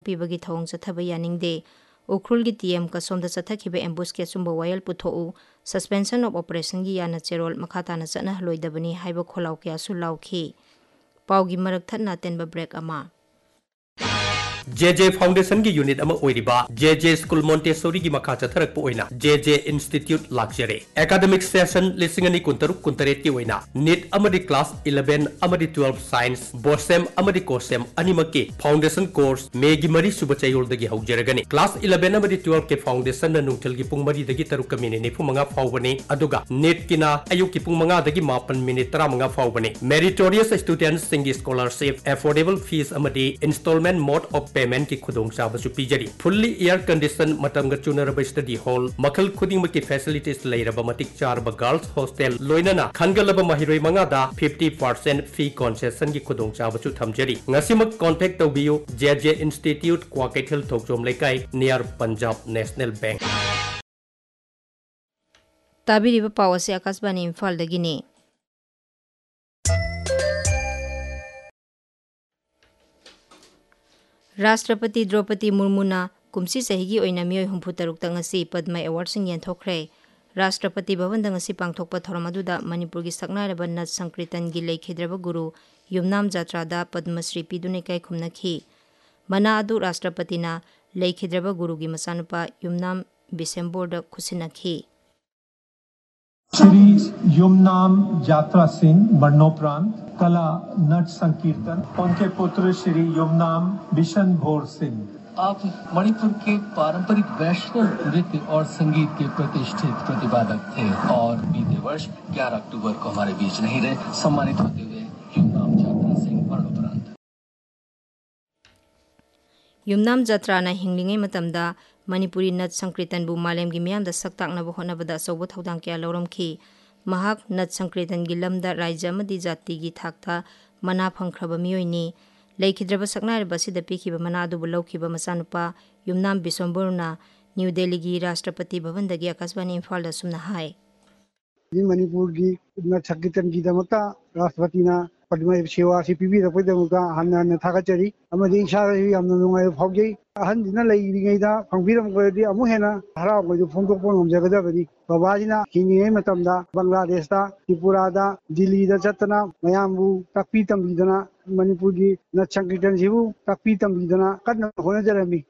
ꯄꯤꯕꯒꯤ ꯊꯧꯑꯣꯡ ꯆꯠꯊꯕ ꯌꯥꯅꯤꯡꯗꯦ ꯎꯈ꯭ꯔꯨꯜꯒꯤ ꯇꯤएम कसोमदा चथखिबे एम्बुश के चुंबा वायल पुथोउ सस्पेंशन ऑफ ऑपरेशन की याना चेरोल मखा ताना चना हलोइदबनी हाइबो खोलाउ क्यासु लाउखी पाउगी मरक थतना तेनबा ब्रेक अमा JJ फाउंडेशन की यूनिट अमा ओइरिबा JJ स्कूल मोंटेसोरी की मखा चथरक ओइना JJ इंस्टीट्यूट लाक्चरे एकेडमिक सेशन लिसिंगनी कुंतरुक कुंतरेट की ओइना नीट अमरी क्लास 11 अमरी 12 साइंस बोसेम अमरी कोसेम अनिमक की फाउंडेशन कोर्स मेगी मरी सुब चयोल दगी हौजरगनी क्लास 11 अमरी 12 के फाउंडेशन न नुंगथल की पुंग मरी दगी तरुक मिनिट निफु मंगा फाउबनी अदुगा नीट किना अयुक की पुंग मंगा दगी मापन मिनिट 13 मंगा फाउबनी meritorious students सिंगी scholarship affordable fees अमदी instalment mode of payment की खुदोंग चाबसु पीजरी fully air condition Matang चुनरब study hall मखल खुदिंग की फैसिलिटीज लेरब मतिक चारब गर्ल्स हॉस्टल लोइनना खनगलब महिरोय मंगादा 50% फी कंसेशन की खुदोंग चाबसु थमजरी ngasimak contact तौबियो JJ institute क्वाकेथल थोकजोम लेकाई near Punjab national bank ताबिरिबा Pawase Akashvani Imphal दगिनी राष्ट्रपति द्रौपदी मुर्मुना कुमसी सहिगी ओइना मियोय हुंफु तरुक तंगसी पद्मा अवार्ड सिंग येंथोखरे राष्ट्रपति भवन दंगसी पांगथोकपा थोरम अदुदा मणिपुर की सकनारब नट संकीर्तन की लेखिद्रब गुरु युमनाम जात्रादा पद्मश्री पिदुने कै खुमनखी मना अदु राष्ट्रपतिना लेखिद्रब गुरु की मसानुपा युमनाम बिसेंबोर्ड खुसिनखी श्री युमनाम जात्रा सिंह मरणोपरांत कला नट संकीर्तन उनके पुत्र श्री युमनाम बिशन भोर सिंह। आप मणिपुर के पारंपरिक वैष्णव नृत्य और संगीत के प्रतिष्ठित प्रतिपादक थे और बीते वर्ष 11 अक्टूबर को हमारे बीच नहीं रहे। सम्मानित होते हुए युमनाम जात्रा सिंह मरणोपरांत युमनाम जात्राना हिंगलिंगे मतमदा मणिपुरी नट संकीर्तन बु मालेम की मियाम दा सक्ताकनब होनबदा सौब थौदांग क्या लौरमखी महाक नट संकीर्तन की लमदा राज्य अमदी जाति की थाकता मना फंख्रब मियोइनी लेखिद्रब सकनारब सिदा पीखिबा मना अदुबु लौखिबा मसानुपा युमनाम बिसोंबोरना न्यू दिल्ली की राष्ट्रपति भवन दगी आकाशवाणी इम्फाल दा सुमना हाय मणिपुर की नट संकीर्तन की दमता राष्ट्रपतिना पद्म सेवा से पीबीरपदमुका हन्ना थागचरी अमदी इसारही यामना नुंगाय फावजै अहनदिना लेइरिङैदा फंबिरमगदि अमु हेना हरावगदु फोंदोकपो ngमजगदबदि बाबाजिना हिंगिङै मतमदा बांग्लादेशता त्रिपुरादा दिल्लीदा चतना मयामबु ताकपी तंबिदना मणिपुर की नट संकीर्तन सिबु ताकपी तंबिदना कन्ना होनजरमी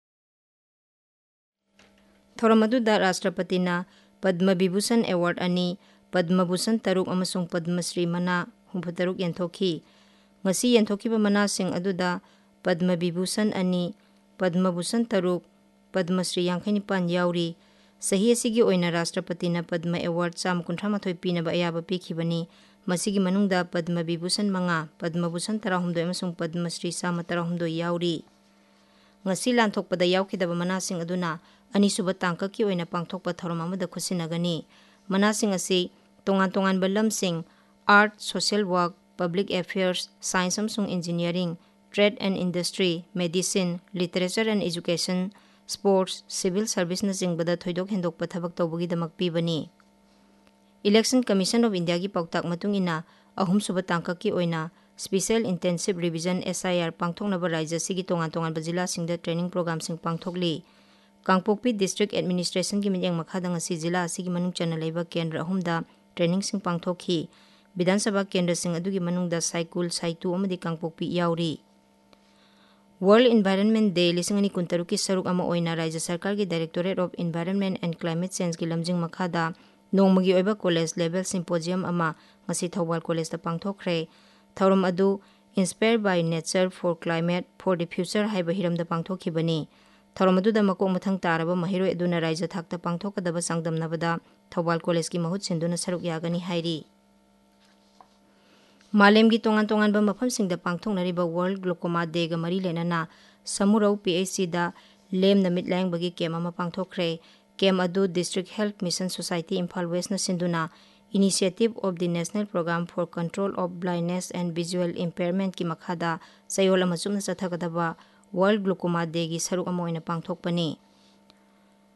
थोरमदुदा राष्ट्रपतिना पद्म विभूषण अवार्ड अनि पद्म भूषण तरुक अमसुंग पद्मश्री मना हुंफुतरुक येंथोखी ngasi येंथोखिबा मनासिंग अदुदा पद्म विभूषण अनि पद्म भूषण तरुक पद्मश्री यांखैनिपान याउरी सही असिगी ओइना राष्ट्रपतिना पद्म अवार्ड 138 पीनबा अयाबा पीखिबनी मसिगी मनुंगदा पद्म विभूषण मंगा पद्म भूषण 13 अमसुंग पद्मश्री 13 याउरी ngasi लांथोकपदा याउखिदबा मनासिंग अदुना अनिसुबा तांककी ओइना पांगथोकपा थोरम अमदा खुसिनगनी मनासिंग असि तोंगान तोंगान बलमसिंग art social work public affairs science अमसुंग engineering trade and industry medicine literature and education sports civil service नचिंगबदा थोइदोक हेंदोकपा थबक तौबगीदमक पीबनी election commission of India की पाउताक मतुंगिना अहुमसुबा तांककी ओइना स्पेशल इंटेंसिव रिविजन SIR पांगथोकनबा राज्य सिगी तोंगान तोंगान जिला सिंगदा ट्रेनिंग प्रोग्राम सिंग पांगथोकली Kangpokpi district administration की मियंग मखादंग असि जिला असिगी मनुंग चना लेबा केंद्र अहुमदा ट्रेनिंग सिंग पांगथोखी विधानसभा केंद्र सिंग अदुगी मनुंगदा साइकुल साइतु अमदी कांगपोकपी याउरी वर्ल्ड एनवायरनमेंट डे लिसिंगनी कुंतरु की सरुक अमा ओइना राज्य सरकार की directorate of environment and climate change की लमजिंग मखादा नोंमगी ओइबा कॉलेज लेवल सिंपोजियम अमा ngasi थौबाल कॉलेज दा पांगथोखरे थौरम अदु inspire by nature for climate for the future हाइबा Hiram दा पांगथोखिबनी थौरम अदुदा मकोक मथंग तारबा महिरो अदुना राज्य थाकता पांगथोकदबा संगदमनबदा थौबाल कॉलेज की महुत सिंधुना सरुक यागनी हाइरी मालेम की तोंगान तोंगान मफम सिंगदा पांगथोकनरिबा वर्ल्ड ग्लूकोमा डे गा मरी लेनना समुरौ PHC दा लेम नमित लैंगबगी केम अमा पांगथोखरे केम अदु district health mission society Imphal waste न सिंधुना initiative of the national programme for control of blindness and visual impairment की मखादा सयोल अमसुमना चथगदबा वर्ल्ड ग्लूकोमा डे की सरुक अमा ओइना पांगथोकपनी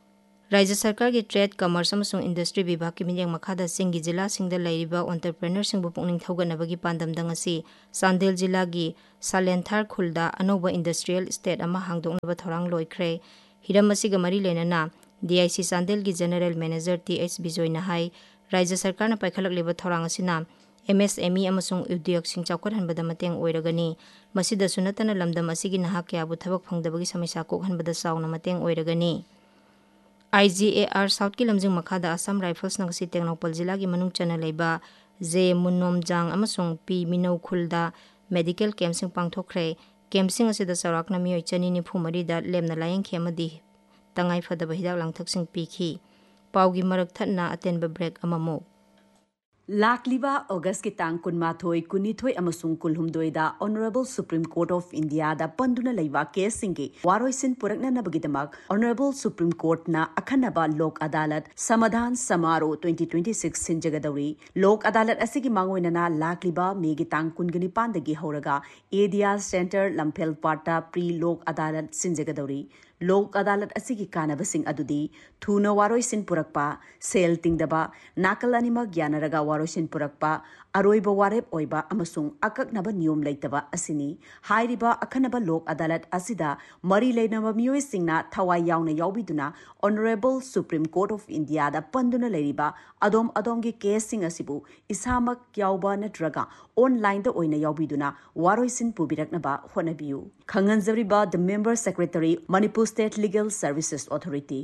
राज्य सरकार की ट्रेड कमर्स अमसुंग इंडस्ट्री विभाग की मियेंग मखादा सिंगी जिला सिंगदा लैरिबा एंटरप्रेन्योर सिंगबु पुंगनिंग थौगनबगी पांदमदा ngasi चांदेल जिला की सालेंथार खुलदा अनोबा इंडस्ट्रियल स्टेट अमा हांगदोंनबा थौरांग लोइख्रे हिरम असिगा मरी लेनना DIC चांदेल की जनरल मैनेजर TH बिजोयना हाई राज्य सरकार पाइखलकलिबा थौरांग असिना MSME अमसुंग उद्योग सिंग चाउखरहनबदा मतेंग ओइरगनी मसिदसु नतना लमदम असिगी नहा क्याबु थबक फंगदबगी समस्या कोखनबदा साउना मतेंग ओइरगनी IGAR साउथ की लमजिंग मखादा असम राइफल्स नगसी टेक्नोपल जिला की मनुंग चना लेबा जे मुनोमजांग अमसुंग पी मिनौ खुलदा मेडिकल कैंपसिंग पांगथोखरे कैंपसिंग असिदा सौराकना मियोय चनी निफुमरी दा लेमना लायंग खेमदी तंगाई फदबा हिदाक लांगथकसिंग पीखी पाउगी मरक थतना अतेनबा ब्रेक अममो लाकलिबा अगस्त की तांग कुनमाथोई कुनिथोई अमसुंग कुलहुमदोइदा honourable supreme court of India दा पंदुना लैवा केस सिंगी वारोइसिन पुरकननबगिदमक ऑनरेबल सुप्रीम कोर्ट ना अखनबा लोक अदालत समाधान समारोह 2026 सिंजगदौरी लोक अदालत असिगी मांगोइनना लाकलिबा मेगी तांग कुनगनि पांदगी हौरगा एडिया सेंटर लंफेल पाटा प्री लोक अदालत सिंजगदौरी लोक अदालत असिगी कानबसिंग अदुदी थुना वारोइसिन पुरकपा सेल तिंगदबा नाकल अनिमक यानरगा वारोइसिन पुरकपा अरोइबा वारेप ओइबा अमसुंग अककनबा नियम लैतबा असिनी हाइरिबा अखनबा लोक अदालत असिदा मरी लैनबा मियोइसिंगना थवाई यावना यावबिदुना honourable supreme court of India दा पंदुना लैरिबा अदोम अदोमगी केसिंग असिबु इसामक यावबा नत्रगा ऑनलाइन दा ओइना यावबिदुना वारोइसिन पुबिरकनबा होनबियु खंगनजरिबा the member secretary Manipur state legal services authority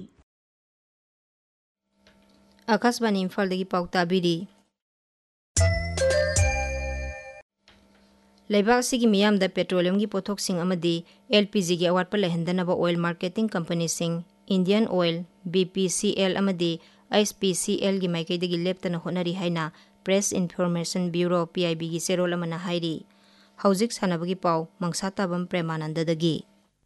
Akashvani इम्फालदगी पाउताबिरी लेबाक सिगी मियामदा पेट्रोलियम की पोथोक्सिंग अमदी LPG की अवार्ड पर लहंदनबा ऑयल मार्केटिंग कंपनी सिंग इंडियन ऑयल BPCL अमदी SPCL की माइकैदगी लेप्तना honorary हाइना press information bureau PIB की सेरोल अमना हाइरी हौजिक सानबगी पाउ मंगसाताबम प्रेमानंददगी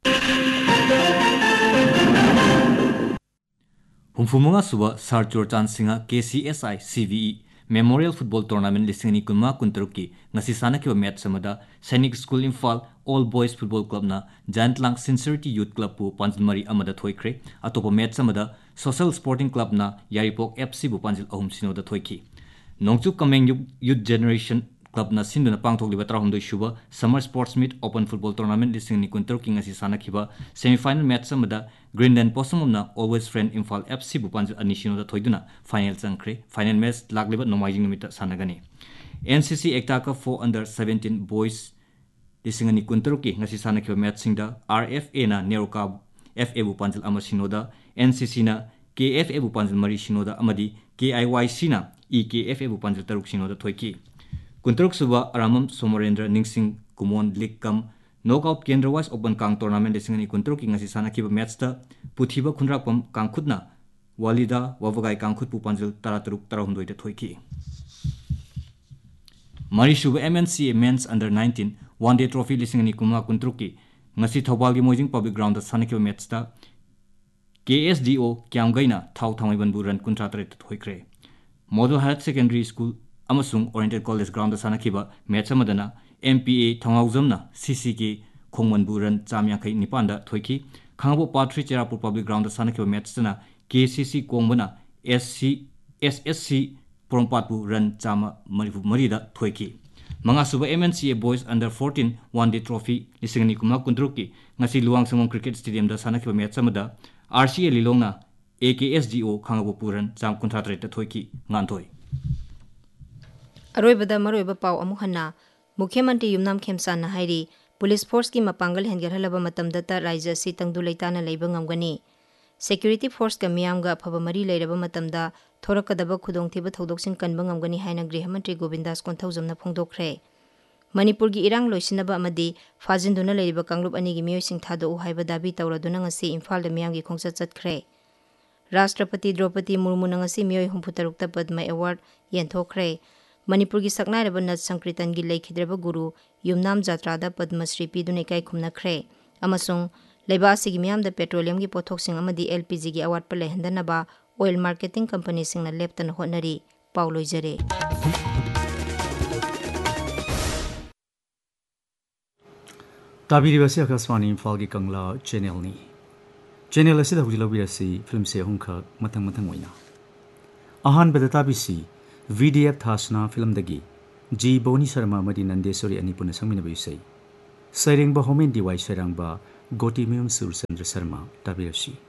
हुमफुमंगा सुबह सारचोर चांसिंगा KCSI CVE memorial football tournament लिसिंगनी कुनमा कुंतरुक की ngasi सानकिबा मैच समदा सैनिक school Imphal all boys football club ना जायंटलांग सिंसियरिटी यूथ क्लब पु पांजिलमरी अमदा थोइख्रे अतोपा मैच समदा सोशल स्पोर्टिंग क्लब ना यारिपोक FC बु पांजिल अहुम Sinoda थोइखी नोंगचु Kameng youth generation club ना सिंदुना पांगथोकलिबा 36 शुबा summer sports meet open football tournament लिसिंगनी कुंतरुक की ngasi सानकिबा सेमीफाइनल मैच समदा Greenland पोसमना always friend Imphal FC बु पांजिल अनिशिनोदा थोइदुना final चंख्रे final match लागलिबा नोमाइजिंग Nimita सानगनी NCC एकता का 4 under 17 boys लिसिंगनी कुंतरुक की ngasi सानकिबा match सिंगदा RFA ना NEROCA FA बु पांजिल अमसिनोदा NCC ना KFA बु पांजिल मरी सिनोदा अमदी KIYC ना EKFA बु पांजिल तरुक सिनोदा थोइकी कुंतरुक सुबह अरामम सोमरेंद्र निंगसिंग कुमोन लीग कम नॉकआउट केंद्र वाइज ओपन कांग टूर्नामेंट लिसिंगनी कुंतरुक की ngasi सानकिबा मैच ता पुथिबा खुनराकपम कांगखुदना वालिदा ववगाई कांगखुद पु पांजिल 13 13 दा थोइकी मरीशुब MNCA mains under 19 one day trophy लिसिंगनी कुमा कुंतरुक की ngasi थौबाल की मोइजिंग पब्लिक ग्राउंड दा सानकिबा मैच ता KSDO क्यामगैना थाउ थामैबन बु run 13 थोइख्रे model higher secondary school अमसुंग oriented college ground दा सानकिबा मैच अमदना MPA थौंगाउजमना CCK खोंगमनबु रन 159 दा थोइकी खांगबो पाथ्री चेरापुर पब्लिक ग्राउंड दा सानकिबा मैच तना KCC कोंगबना SSC पोरंपाटबु रन 134 दा थोइकी मंगासुबा MNCA boys under 14 one day trophy लिसिंगनी कुमा कुंतरुकी ngasi luang samong cricket stadium दा सानकिबा match अमदा RCA लिलोंगना AKSDO खांगबो पुरन 153 दा थोइकी nganthoi अरोइबदा मरोइबा पाउ अमुहन्ना मुख्यमंत्री युमनाम खेमसाना हाइरी पुलिस फोर्स की मपांगल हेंगरहलबा मतमदता राज्य असि तंगदु लैताना लैबा ngamgani security force का मियामगा फबा मरी लैरबा मतमदा थोरकदबा खुदोंथिबा थौदोकसिन कनबा ngamgani हाइना गृह मंत्री गोविंदास कोंथौजमना फोंदोखरे मणिपुर की इरांग लोइसिनबा अमदी फाजिनदुना लैरिबा कांगलुप अनि की मियोइसिंग थादो हाइबा दाबी तौरदुना ngasi इम्फाल दा मियामगी खोंगसा चतख्रे राष्ट्रपति द्रौपदी मुर्मू ngasi मियोइ हुंफुतरुक्ता पद्मा अवार्ड येंथोखरे मणिपुर की सकनाइरब नट संकृतन की लेखिद्रब गुरु युमनाम जात्रादा पद्मश्री पीदुने इकाई खुमनख्रे अमसुंग लेबासी की मियाम द पेट्रोलियम की पोथोक्सिंग अमदी LPG की अवार्ड पर लेहंदनबा oil marketing company सिंगना लेप्तन honorary पाउलोइजरे ताबिरिबसी Akashvani Imphal की कंगला चैनल नी चैनल असिदा हुजि लौबिरसि फिल्म से हुंखक मतंग मतंग ओइना अहान बदताबिसी VDF थासना फिल्म दगी जी बोनी शर्मा मदी नंदेश्वरी अनिपुन संमिन बिसई सैरेंग होमेन दिवाई सैरांग गोटी म्यूम सूरचंद्र शर्मा ताबिरसी